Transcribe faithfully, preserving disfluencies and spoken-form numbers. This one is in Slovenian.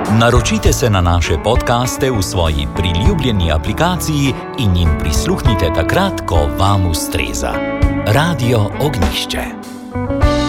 Naročite se na naše podcaste v svoji priljubljeni aplikaciji in jim prisluhnite takrat, ko vam ustreza. Radio Ognjišče.